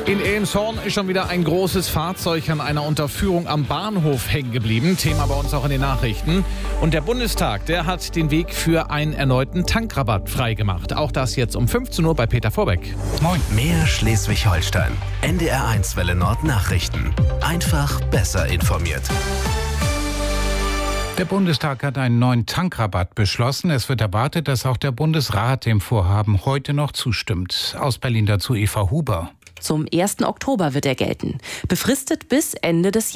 In Elmshorn ist schon wieder ein großes Fahrzeug an einer Unterführung am Bahnhof hängen geblieben. Thema bei uns auch in den Nachrichten. Und der Bundestag, der hat den Weg für einen erneuten Tankrabatt freigemacht. Auch das jetzt um 15 Uhr bei Peter Vorbeck. Moin. Mehr Schleswig-Holstein. NDR1 Welle Nord Nachrichten. Einfach besser informiert. Der Bundestag hat einen neuen Tankrabatt beschlossen. Es wird erwartet, dass auch der Bundesrat dem Vorhaben heute noch zustimmt. Aus Berlin dazu Eva Huber. Zum 1. Oktober wird er gelten. Befristet bis Ende des